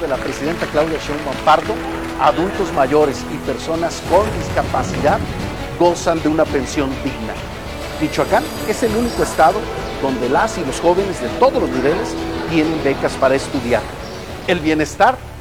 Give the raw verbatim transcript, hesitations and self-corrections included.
de la presidenta Claudia Sheinbaum Pardo, adultos mayores y personas con discapacidad gozan de una pensión digna. Michoacán es el único estado donde las y los jóvenes de todos los niveles tienen becas para estudiar. El bienestar